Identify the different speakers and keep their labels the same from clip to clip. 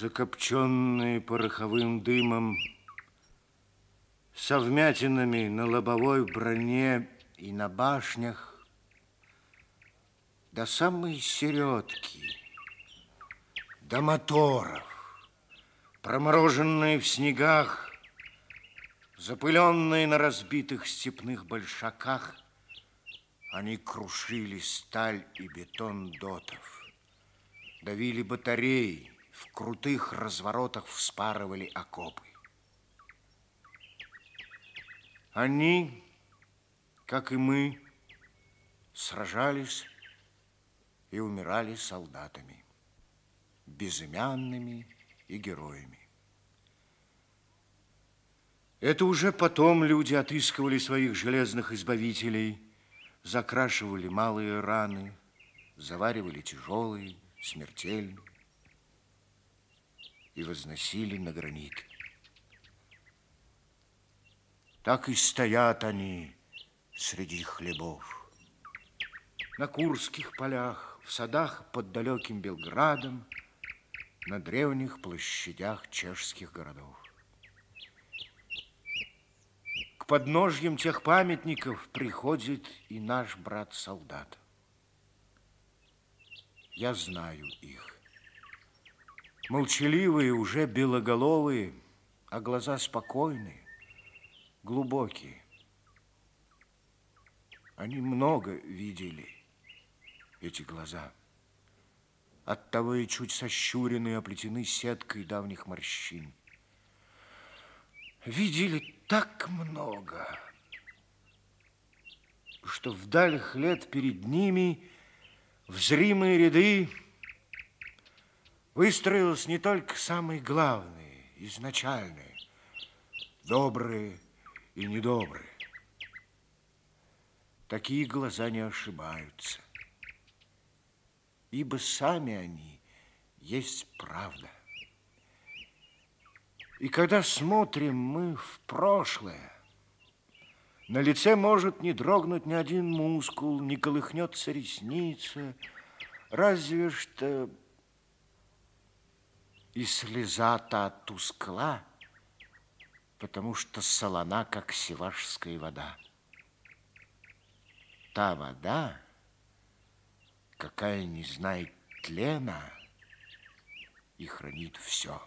Speaker 1: закопченные пороховым дымом, со вмятинами на лобовой броне и на башнях, до самой середки, до моторов, промороженные в снегах, запыленные на разбитых степных большаках, они крушили сталь и бетон дотов, давили батареи, в крутых разворотах вспарывали окопы. Они, как и мы, сражались и умирали солдатами, безымянными и героями. Это уже потом люди отыскивали своих железных избавителей, закрашивали малые раны, заваривали тяжелые, смертельные и возносили на гранит. Так и стоят они среди хлебов. На Курских полях, в садах под далеким Белградом, на древних площадях чешских городов. К подножьям тех памятников приходит и наш брат-солдат. Я знаю их. Молчаливые, уже белоголовые, а глаза спокойные, глубокие. Они много видели, эти глаза. Оттого и чуть сощуренные, оплетены сеткой давних морщин. Видели так много, что в далях лет перед ними в зримые ряды выстроилось не только самые главные, изначальные, добрые и недобрые. Такие глаза не ошибаются, ибо сами они есть правда. И когда смотрим мы в прошлое, на лице может не дрогнуть ни один мускул, не колыхнется ресница, разве что и слеза-то оттускла, потому что солона, как севашская вода. Та вода, какая не знает тлена и хранит все.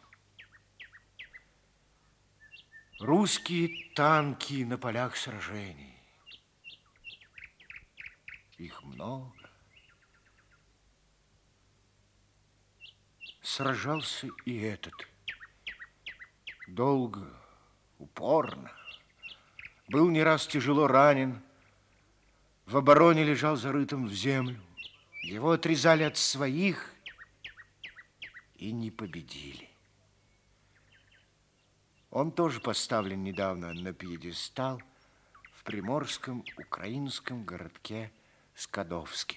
Speaker 1: Русские танки на полях сражений. Их много. Сражался и этот. Долго, упорно. Был не раз тяжело ранен. В обороне лежал зарытым в землю. Его отрезали от своих и не победили. Он тоже поставлен недавно на пьедестал в приморском украинском городке Скадовске.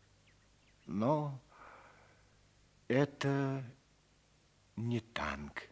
Speaker 1: Но это не танк.